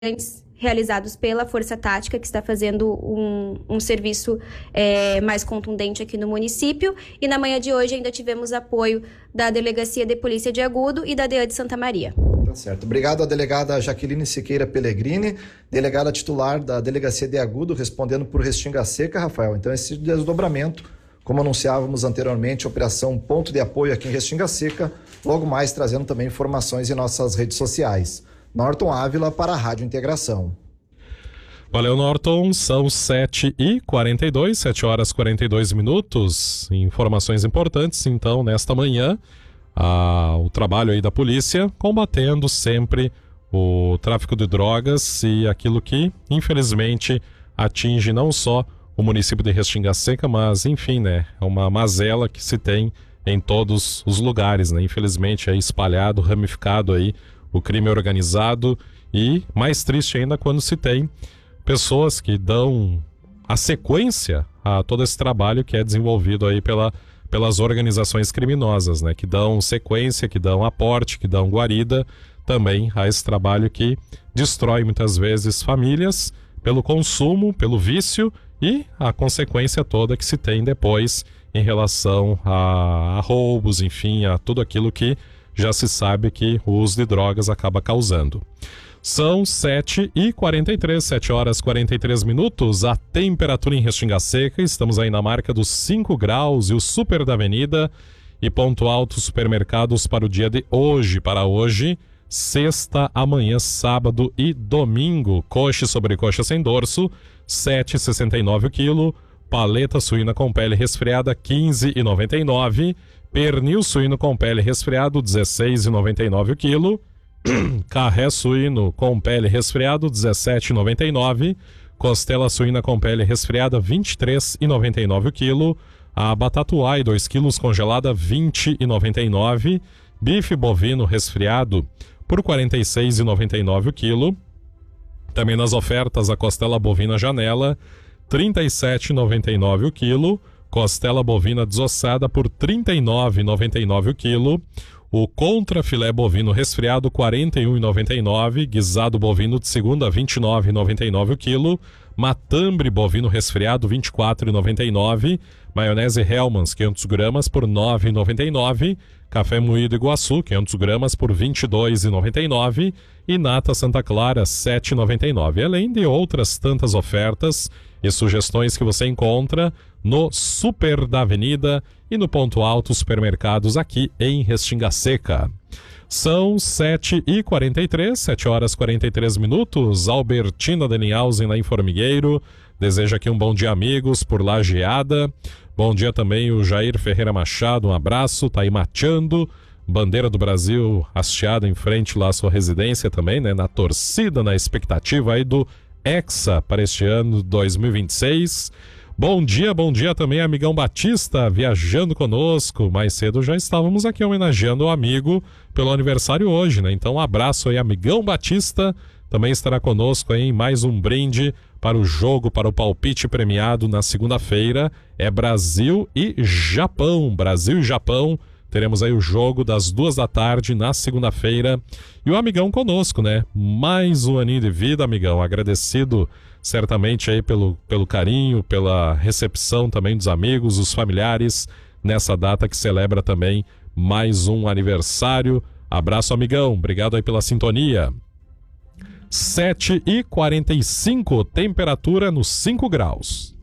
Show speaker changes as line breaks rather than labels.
realizados pela Força Tática, que está fazendo um serviço mais contundente aqui no município. E na manhã de hoje ainda tivemos apoio da Delegacia de Polícia de Agudo e da DEAN de Santa Maria.
Tá certo. Obrigado à delegada Jaqueline Siqueira Pellegrini, delegada titular da Delegacia de Agudo, respondendo por Restinga Seca, Rafael. Então, esse desdobramento, como anunciávamos anteriormente, operação Ponto de Apoio aqui em Restinga Seca, logo mais trazendo também informações em nossas redes sociais. Norton Ávila para a Rádio Integração.
Valeu, Norton. São 7h42, 7 horas 42 minutos. Informações importantes, então, nesta manhã, o trabalho aí da polícia combatendo sempre o tráfico de drogas e aquilo que, infelizmente, atinge não só o município de Restinga Seca, mas, enfim, né, é uma mazela que se tem em todos os lugares, né? Infelizmente, é espalhado, ramificado aí o crime organizado e mais triste ainda quando se tem pessoas que dão a sequência a todo esse trabalho que é desenvolvido aí pelas organizações criminosas, né? Que dão sequência, que dão aporte, que dão guarida também a esse trabalho que destrói muitas vezes famílias pelo consumo, pelo vício e a consequência toda que se tem depois em relação a roubos, enfim, a tudo aquilo que já se sabe que o uso de drogas acaba causando. São 7h43, 7 horas 43 minutos. A temperatura em Restinga Seca, estamos aí na marca dos 5 graus e o Super da Avenida e Ponto Alto Supermercados para o dia de hoje. Para hoje, sexta, amanhã, sábado e domingo. Coxa e sobrecoxa sem dorso, R$ 7,69 o quilo. Paleta suína com pele resfriada, R$ 15,99. Pernil suíno com pele resfriado, R$ 16,99 o quilo. Carré suíno com pele resfriado, R$ 17,99. Costela suína com pele resfriada, R$ 23,99 o quilo. A batata uai, 2 quilos congelada, R$ 20,99. Bife bovino resfriado por R$ 46,99 o quilo. Também nas ofertas, a costela bovina janela, R$ 37,99 o quilo. Costela bovina desossada por R$ 39,99 o quilo. O contrafilé bovino resfriado, R$ 41,99. Guisado bovino de segunda, R$ 29,99 o quilo. Matambre bovino resfriado, R$ 24,99. Maionese Hellmann's, 500 gramas, por R$ 9,99. Café moído Iguaçu, 500 gramas, por R$ 22,99. E nata Santa Clara, R$ 7,99. Além de outras tantas ofertas e sugestões que você encontra no Super da Avenida e no Ponto Alto Supermercados aqui em Restinga Seca. São 7h43, 7 horas 43 minutos. Albertina Delinhausen lá em Formigueiro deseja aqui um bom dia, amigos, por Lajeada. Bom dia também o Jair Ferreira Machado, um abraço, tá aí mateando. Bandeira do Brasil hasteada em frente lá à sua residência também, né? Na torcida, na expectativa aí do Hexa para este ano 2026. Bom dia também, amigão Batista, viajando conosco. Mais cedo já estávamos aqui homenageando o amigo pelo aniversário hoje, né? Então um abraço aí, amigão Batista. Também estará conosco aí em mais um brinde para o jogo, para o palpite premiado na segunda-feira. É Brasil e Japão. Brasil e Japão. Teremos aí o jogo das 14h na segunda-feira. E o amigão conosco, né? Mais um aninho de vida, amigão. Agradecido certamente aí pelo carinho, pela recepção também dos amigos, dos familiares, nessa data que celebra também mais um aniversário. Abraço, amigão. Obrigado aí pela sintonia. 7h45, temperatura nos 5 graus.